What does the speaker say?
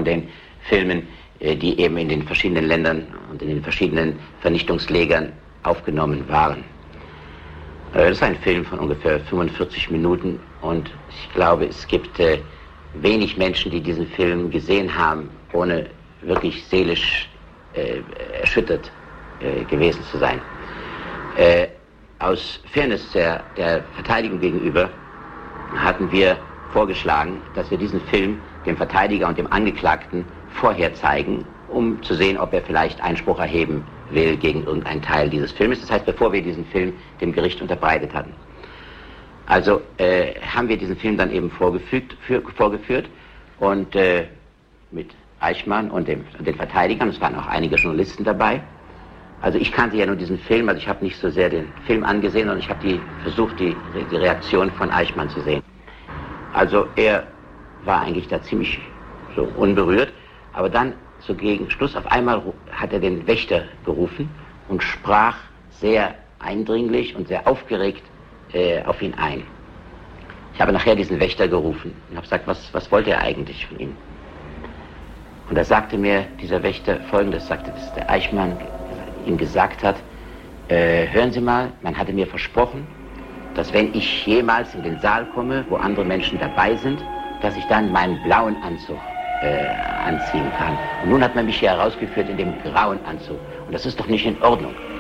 von den Filmen, die eben in den verschiedenen Ländern und in den verschiedenen Vernichtungslägern aufgenommen waren. Das ist ein Film von ungefähr 45 Minuten und ich glaube, es gibt wenig Menschen, die diesen Film gesehen haben, ohne wirklich seelisch erschüttert gewesen zu sein. Aus Fairness der Verteidigung gegenüber hatten wir vorgeschlagen, dass wir diesen Film dem Verteidiger und dem Angeklagten vorher zeigen, um zu sehen, ob er vielleicht Einspruch erheben will gegen irgendeinen Teil dieses Filmes. Das heißt, bevor wir diesen Film dem Gericht unterbreitet hatten. Also haben wir diesen Film dann eben vorgeführt und mit Eichmann und den Verteidigern, es waren auch einige Journalisten dabei. Also ich kannte ja nur diesen Film, also ich habe nicht so sehr den Film angesehen, sondern ich habe versucht, die Reaktion von Eichmann zu sehen. Also er war eigentlich da ziemlich so unberührt, aber dann so gegen Schluss auf einmal hat er den Wächter gerufen und sprach sehr eindringlich und sehr aufgeregt auf ihn ein. Ich habe nachher diesen Wächter gerufen und habe gesagt, was wollte er eigentlich von ihm? Und da sagte mir dieser Wächter Folgendes, sagte, dass der Eichmann ihm gesagt hat, hören Sie mal, man hatte mir versprochen, dass wenn ich jemals in den Saal komme, wo andere Menschen dabei sind, dass ich dann meinen blauen Anzug anziehen kann. Und nun hat man mich hier herausgeführt in dem grauen Anzug. Und das ist doch nicht in Ordnung.